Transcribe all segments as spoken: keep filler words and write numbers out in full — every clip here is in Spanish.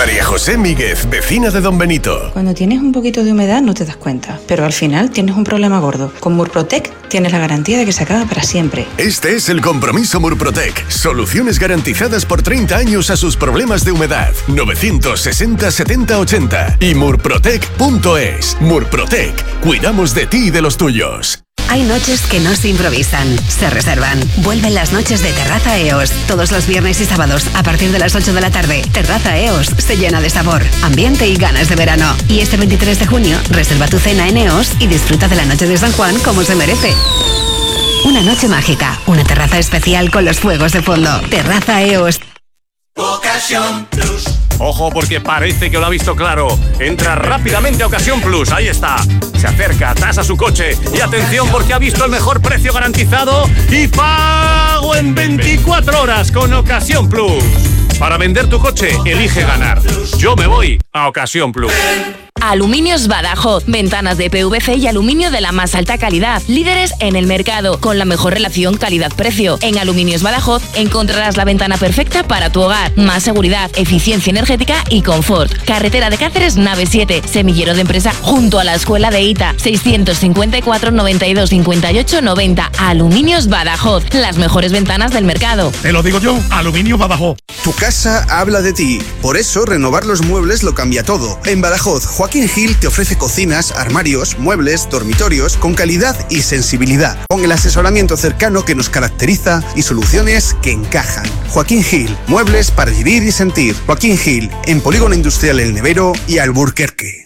María José Míguez, vecina de Don Benito. Cuando tienes un poquito de humedad no te das cuenta, pero al final tienes un problema gordo. Con Murprotec tienes la garantía de que se acaba para siempre. Este es el compromiso Murprotec. Soluciones garantizadas por treinta años a sus problemas de humedad. novecientos sesenta setenta ochenta y murprotec punto es. Murprotec. Cuidamos de ti y de los tuyos. Hay noches que no se improvisan, se reservan. Vuelven las noches de Terraza E O S. Todos los viernes y sábados, a partir de las ocho de la tarde, Terraza E O S se llena de sabor, ambiente y ganas de verano. Y este veintitrés de junio, reserva tu cena en E O S y disfruta de la noche de San Juan como se merece. Una noche mágica, una terraza especial con los fuegos de fondo. Terraza E O S. Ocasión Plus. Ojo, porque parece que lo ha visto claro. Entra rápidamente a Ocasión Plus, ahí está. Se acerca, tasa su coche y atención porque ha visto el mejor precio garantizado y pago en veinticuatro horas con Ocasión Plus. Para vender tu coche, elige ganar. Yo me voy a Ocasión Plus. Aluminios Badajoz, ventanas de P V C y aluminio de la más alta calidad, líderes en el mercado, con la mejor relación calidad-precio. En Aluminios Badajoz encontrarás la ventana perfecta para tu hogar, más seguridad, eficiencia energética y confort. Carretera de Cáceres, nave siete, semillero de empresa junto a la escuela de I T A, seiscientos cincuenta y cuatro noventa y dos cincuenta y ocho noventa. Aluminios Badajoz, las mejores ventanas del mercado. Te lo digo yo, Aluminios Badajoz. Tu casa habla de ti, por eso renovar los muebles lo cambia todo. En Badajoz, Joaquín Gil te ofrece cocinas, armarios, muebles, dormitorios con calidad y sensibilidad, con el asesoramiento cercano que nos caracteriza y soluciones que encajan. Joaquín Gil, muebles para vivir y sentir. Joaquín Gil, en Polígono Industrial El Nevero y Alburquerque.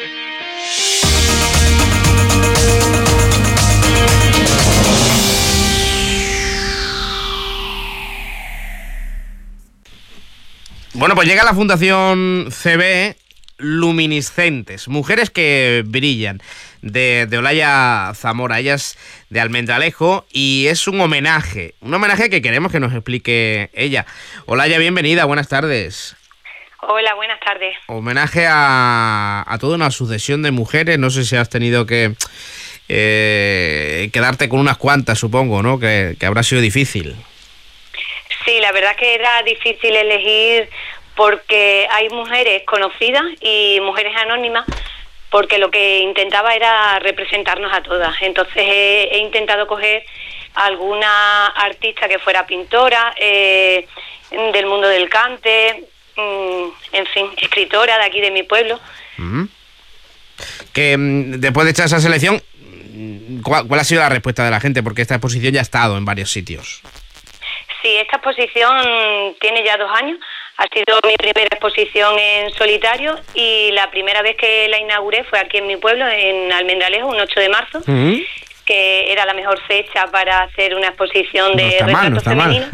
Bueno, pues llega la Fundación C B Luminiscentes, mujeres que brillan, de, de Olaya Zamora. Ella es de Almendralejo y es un homenaje, un homenaje que queremos que nos explique ella. Olaya, bienvenida, buenas tardes. Hola, buenas tardes. Homenaje a, a toda una sucesión de mujeres, no sé si has tenido que eh, quedarte con unas cuantas, supongo, ¿no? Que, que habrá sido difícil. Sí, la verdad que era difícil elegir porque hay mujeres conocidas y mujeres anónimas, porque lo que intentaba era representarnos a todas. Entonces he, he intentado coger alguna artista que fuera pintora, eh, del mundo del cante, mmm, en fin, escritora de aquí de mi pueblo. Uh-huh. Que después de echar esa selección, ¿cuál, ¿cuál ha sido la respuesta de la gente? Porque esta exposición ya ha estado en varios sitios. Sí, esta exposición tiene ya dos años. Ha sido mi primera exposición en solitario y la primera vez que la inauguré fue aquí en mi pueblo, en Almendralejo, un ocho de marzo, uh-huh. que era la mejor fecha para hacer una exposición de no retratos no femeninos.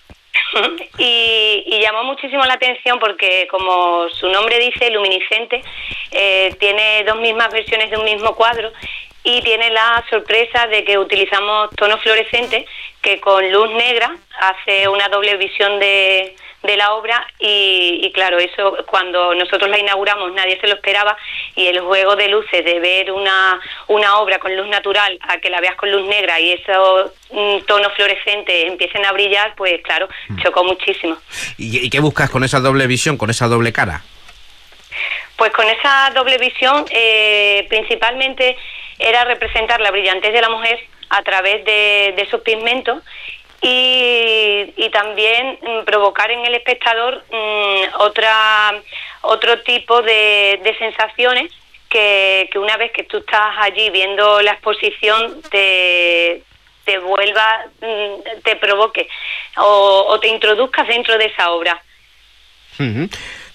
y, y llamó muchísimo la atención porque, como su nombre dice, luminiscente, eh, tiene dos mismas versiones de un mismo cuadro y tiene la sorpresa de que utilizamos tonos fluorescentes que con luz negra hace una doble visión de, de la obra y, y claro, eso cuando nosotros la inauguramos nadie se lo esperaba y el juego de luces de ver una, una obra con luz natural a que la veas con luz negra y esos mm, tonos fluorescentes empiecen a brillar, pues claro, chocó muchísimo. ¿Y, y qué buscas con esa doble visión, con esa doble cara? Pues con esa doble visión eh, principalmente era representar la brillantez de la mujer a través de, de esos pigmentos y, y también mm, provocar en el espectador mm, otra otro tipo de, de sensaciones que, que una vez que tú estás allí viendo la exposición te, te vuelva, mm, te provoque o, o te introduzcas dentro de esa obra. Uh-huh.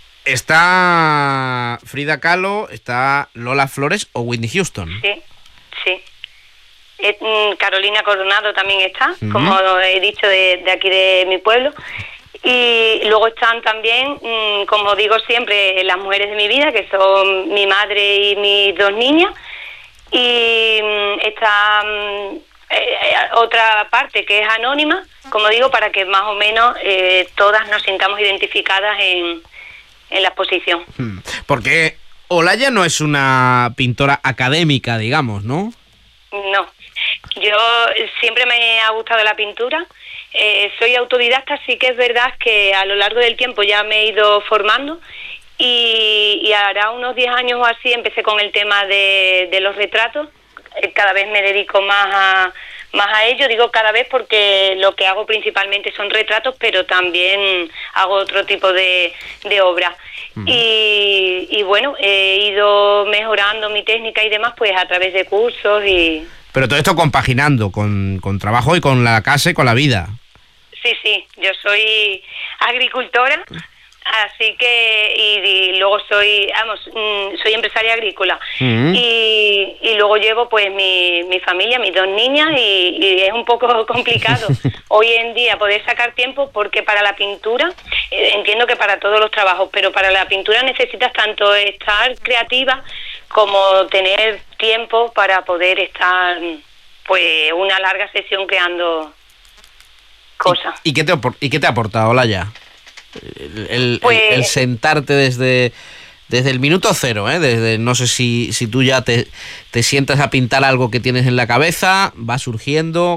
Está Frida Kahlo, está Lola Flores o Whitney Houston. Sí, sí. Eh, Carolina Coronado también está, uh-huh. como he dicho, de, de aquí de mi pueblo. Y luego están también, mmm, como digo siempre, las mujeres de mi vida, que son mi madre y mis dos niñas. Y mmm, está mmm, eh, otra parte que es anónima, como digo, para que más o menos eh, todas nos sintamos identificadas en... en la exposición. Porque Olaya no es una pintora académica, digamos, ¿no? No. Yo siempre me ha gustado la pintura. Eh, soy autodidacta, sí que es verdad que a lo largo del tiempo ya me he ido formando y, y hará unos diez años o así empecé con el tema de, de los retratos. Cada vez me dedico más a, más a ello, digo cada vez porque lo que hago principalmente son retratos, pero también hago otro tipo de, de obras. Uh-huh. Y, y bueno, he ido mejorando mi técnica y demás pues a través de cursos y... Pero todo esto compaginando con, con trabajo y con la casa y con la vida. Sí, sí, yo soy agricultora. Así que, y, y luego soy, vamos, soy empresaria agrícola. Uh-huh. y, y luego llevo pues mi, mi familia, mis dos niñas y, y es un poco complicado hoy en día poder sacar tiempo porque para la pintura, eh, entiendo que para todos los trabajos, pero para la pintura necesitas tanto estar creativa como tener tiempo para poder estar pues una larga sesión creando cosas. ¿Y, y, qué, te, ¿y qué te ha aportado, Olaya? El, el, pues, el, el sentarte desde desde el minuto cero, ¿eh? Desde, no sé si, si tú ya te, te sientas a pintar algo que tienes en la cabeza, va surgiendo.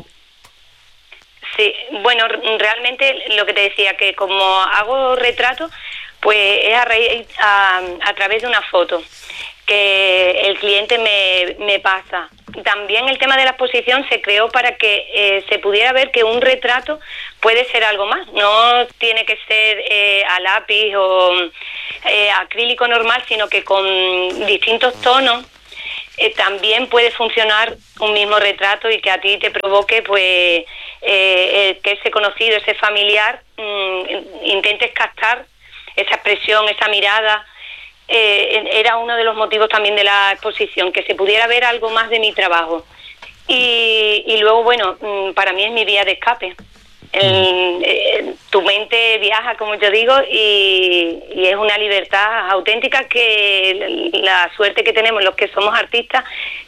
Sí, bueno, realmente lo que te decía, que como hago retratos, pues es a, raíz, a, a través de una foto que el cliente me, me pasa. También el tema de la exposición se creó para que eh, se pudiera ver que un retrato puede ser algo más, no tiene que ser eh, a lápiz o eh, acrílico normal, sino que con distintos tonos eh, también puede funcionar un mismo retrato y que a ti te provoque pues eh, eh, que ese conocido, ese familiar, mm, intentes captar esa expresión, esa mirada. Eh, era uno de los motivos también de la exposición, que se pudiera ver algo más de mi trabajo. Y, y luego, bueno, para mí es mi vía de escape. El, el, tu mente viaja, como yo digo, y, y es una libertad auténtica que la suerte que tenemos los que somos artistas,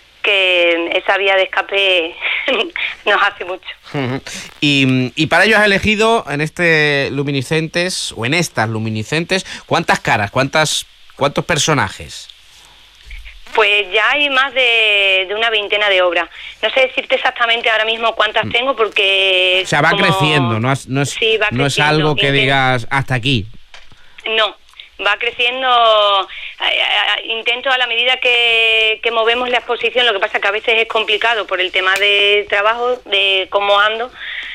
que esa vía de escape nos hace mucho. Uh-huh. Y, y para ello has elegido en este Luminiscentes, o en estas Luminiscentes, ¿cuántas caras, cuántas ¿cuántos personajes? Pues ya hay más de, de una veintena de obras. No sé decirte exactamente ahora mismo cuántas tengo porque... O sea, va como... creciendo, no es, no es, sí, va no es algo que Intento... digas hasta aquí. No, va creciendo. Intento a la medida que, que movemos la exposición, lo que pasa que a veces es complicado por el tema de trabajo, de cómo ando,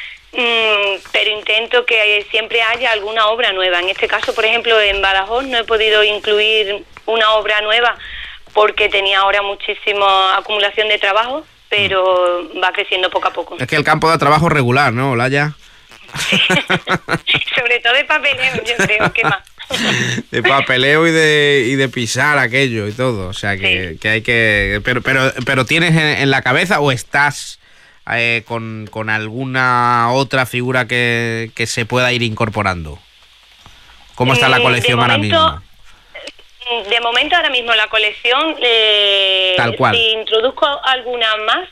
Mm, pero intento que siempre haya alguna obra nueva. En este caso, por ejemplo, en Badajoz no he podido incluir una obra nueva porque tenía ahora muchísima acumulación de trabajo, pero va creciendo poco a poco. Es que el campo de trabajo es regular, ¿no, Olaya? Sí. Sobre todo de papeleo, yo creo, ¿qué más? De papeleo y de y de pisar aquello y todo, o sea que, sí. que hay que... Pero pero pero ¿tienes en, en la cabeza o estás... Eh, con, con alguna otra figura que, que se pueda ir incorporando? ¿Cómo está la colección de ahora momento, mismo? De momento ahora mismo la colección, eh, tal cual. Si introduzco alguna más,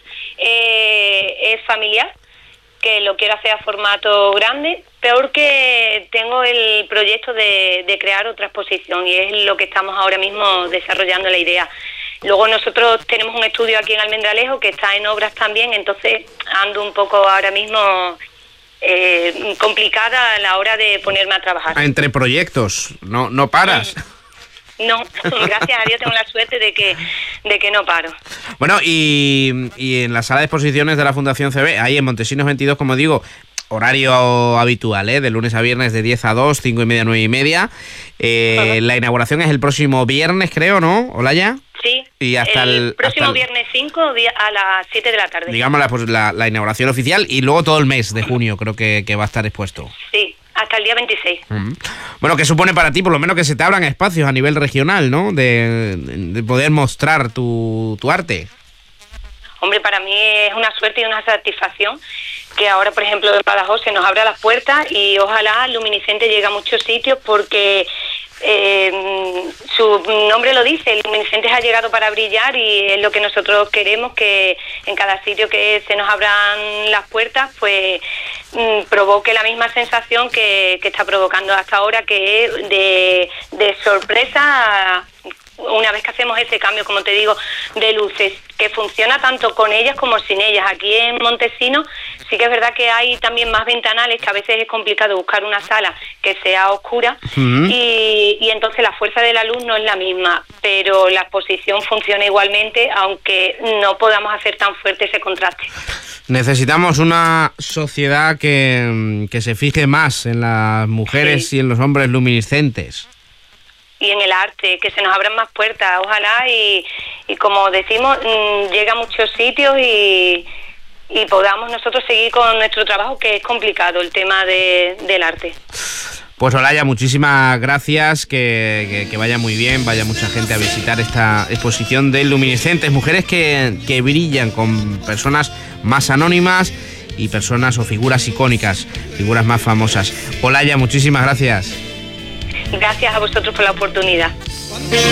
eh, es familiar, que lo quiero hacer a formato grande, peor que tengo el proyecto de, de crear otra exposición y es lo que estamos ahora mismo desarrollando la idea. Luego nosotros tenemos un estudio aquí en Almendralejo que está en obras también, entonces ando un poco ahora mismo eh, complicada a la hora de ponerme a trabajar. Entre proyectos, no no paras. No, gracias a Dios tengo la suerte de que de que no paro. Bueno, y, y en la sala de exposiciones de la Fundación C B, ahí en Montesinos veintidós, como digo, horario habitual, ¿eh? De lunes a viernes de diez a dos, cinco y media, nueve y media. Eh, la inauguración es el próximo viernes, creo, ¿no, Olaya? Sí, y hasta el, el próximo hasta el, viernes cinco a las siete de la tarde. Digamos la, pues, la, la inauguración oficial y luego todo el mes de junio creo que, que va a estar expuesto. Sí, hasta el día veintiséis. Uh-huh. Bueno, ¿qué supone para ti por lo menos que se te abran espacios a nivel regional, ¿no? De, de poder mostrar tu, tu arte. Hombre, para mí es una suerte y una satisfacción que ahora, por ejemplo, en Badajoz se nos abra las puertas y ojalá Luminiscente llegue a muchos sitios porque eh, su nombre lo dice, Luminiscentes ha llegado para brillar y es lo que nosotros queremos, que en cada sitio que se nos abran las puertas, pues mm, provoque la misma sensación que, que está provocando hasta ahora, que es de, de sorpresa una vez que hacemos ese cambio, como te digo, de luces, que funciona tanto con ellas como sin ellas. Aquí en Montesinos sí que es verdad que hay también más ventanales, que a veces es complicado buscar una sala que sea oscura, uh-huh. y, y entonces la fuerza de la luz no es la misma, pero la exposición funciona igualmente, aunque no podamos hacer tan fuerte ese contraste. Necesitamos una sociedad que, que se fije más en las mujeres sí. y en los hombres luminiscentes. Y en el arte, que se nos abran más puertas, ojalá, y, y como decimos, llegue a muchos sitios y, y podamos nosotros seguir con nuestro trabajo, que es complicado el tema de, del arte. Pues Olaya, muchísimas gracias, que, que, que vaya muy bien, vaya mucha gente a visitar esta exposición de luminiscentes, mujeres que, que brillan, con personas más anónimas y personas o figuras icónicas, figuras más famosas. Olaya, muchísimas gracias. Gracias a vosotros por la oportunidad.